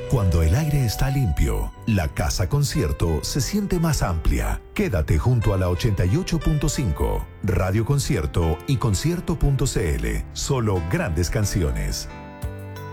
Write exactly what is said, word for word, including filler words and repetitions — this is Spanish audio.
Cuando el aire está limpio, la casa concierto se siente más amplia. Quédate junto a la ochenta y ocho punto cinco, Radio Concierto y concierto punto c l. Solo grandes canciones.